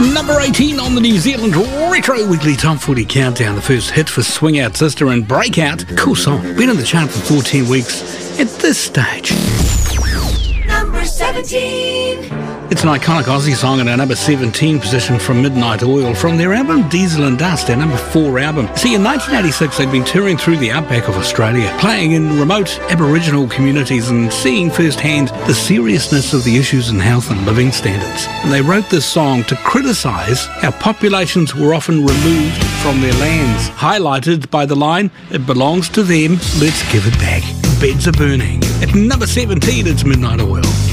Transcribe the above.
Number 18 on the New Zealand Retro Weekly Top 40 Countdown. The first hit for Swing Out Sister and Breakout. Cool song. Been in the chart for 14 weeks at this stage. Number 17. It's an iconic Aussie song in our number 17 position from Midnight Oil from their album Diesel and Dust, their number 4 album. See, in 1986 they'd been touring through the outback of Australia, playing in remote Aboriginal communities and seeing firsthand the seriousness of the issues in health and living standards. And they wrote this song to criticise how populations were often removed from their lands, highlighted by the line, "It belongs to them, let's give it back." Beds are burning. At number 17, it's Midnight Oil.